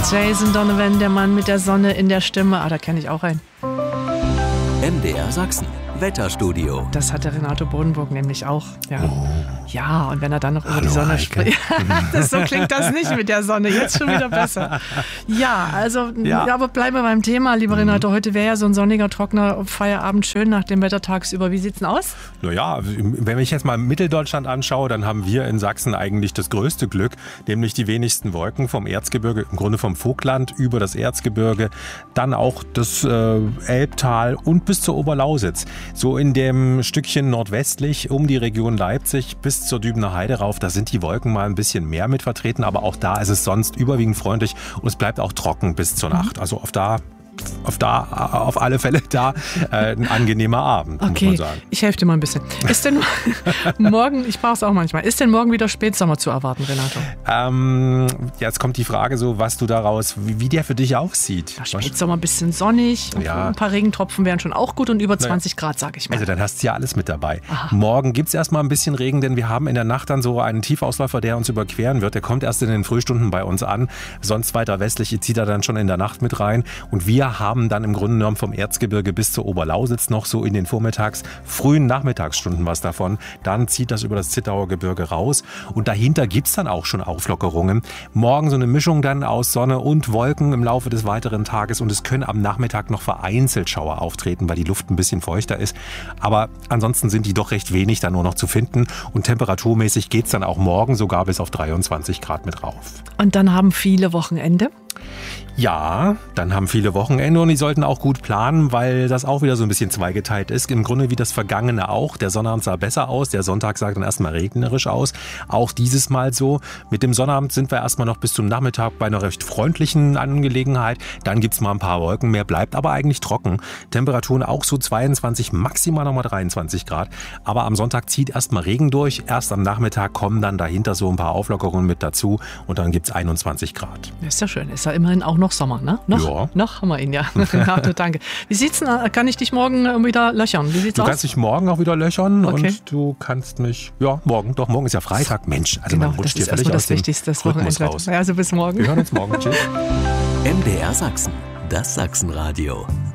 Jason Donovan, der Mann mit der Sonne in der Stimme. Da kenne ich auch einen. MDR Sachsen, Wetterstudio. Das hat der Renato Bodenburg nämlich auch. Ja, ja, und wenn er dann noch über die Sonne Heike. spricht. So klingt das nicht mit der Sonne. Jetzt schon wieder besser. Ja, also, ja, aber bleiben wir beim Thema, lieber Renato. Heute wäre ja so ein sonniger, trockener Feierabend schön nach dem Wetter tagsüber. Wie sieht's denn aus? Naja, wenn ich jetzt mal Mitteldeutschland anschaue, dann haben wir in Sachsen eigentlich das größte Glück, nämlich die wenigsten Wolken vom Erzgebirge, im Grunde vom Vogtland über das Erzgebirge, dann auch das Elbtal und bis zur Oberlausitz. So in dem Stückchen nordwestlich um die Region Leipzig bis zur Dübener Heide rauf, da sind die Wolken mal ein bisschen mehr mit vertreten, aber auch da ist es sonst überwiegend freundlich und es bleibt auch trocken bis zur Nacht. Also auf alle Fälle da ein angenehmer Abend, muss man sagen. Ich helfe dir mal ein bisschen. Ist denn morgen, ich brauche es auch manchmal, ist denn morgen wieder Spätsommer zu erwarten, Renato? Jetzt kommt die Frage so, was du daraus, wie der für dich aussieht. Ja, Spätsommer ein bisschen sonnig, Ja. ein paar Regentropfen wären schon auch gut und über 20 Grad, sag ich mal. Also dann hast du ja alles mit dabei. Aha. Morgen gibt es erstmal ein bisschen Regen, denn wir haben in der Nacht dann so einen Tiefausläufer, der uns überqueren wird. Der kommt erst in den Frühstunden bei uns an. Sonst weiter westlich zieht er dann schon in der Nacht mit rein. Und wir haben dann im Grunde genommen vom Erzgebirge bis zur Oberlausitz noch so in den frühen Nachmittagsstunden was davon. Dann zieht das über das Zittauer Gebirge raus. Und dahinter gibt es dann auch schon Auflockerungen. Morgen so eine Mischung dann aus Sonne und Wolken im Laufe des weiteren Tages. Und es können am Nachmittag noch vereinzelt Schauer auftreten, weil die Luft ein bisschen feuchter ist. Aber ansonsten sind die doch recht wenig dann nur noch zu finden. Und temperaturmäßig geht es dann auch morgen sogar bis auf 23 Grad mit rauf. Und dann haben viele Wochenende. Ja, dann haben viele Wochenende und die sollten auch gut planen, weil das auch wieder so ein bisschen zweigeteilt ist. Im Grunde wie das Vergangene auch. Der Sonnabend sah besser aus, der Sonntag sah dann erstmal regnerisch aus. Auch dieses Mal so. Mit dem Sonnabend sind wir erstmal noch bis zum Nachmittag bei einer recht freundlichen Angelegenheit. Dann gibt's mal ein paar Wolken mehr, bleibt aber eigentlich trocken. Temperaturen auch so 22, maximal nochmal 23 Grad. Aber am Sonntag zieht erstmal Regen durch. Erst am Nachmittag kommen dann dahinter so ein paar Auflockerungen mit dazu und dann gibt's 21 Grad. Das ist ja schön, ist ja immerhin auch noch Sommer, ne? Noch haben wir ihn, ja. Renato, danke. Wie sieht's denn, kann ich dich morgen wieder löchern? Wie sieht's aus? Du kannst dich morgen auch wieder löchern Okay. und du kannst mich, morgen ist ja Freitag. Mensch, also Genau, man rutscht das hier ist völlig erstmal aus das dem Wichtigste, das Rhythmus Wochenende. raus. Ja, also bis morgen. Wir hören uns morgen. Tschüss. MDR Sachsen, das Sachsenradio.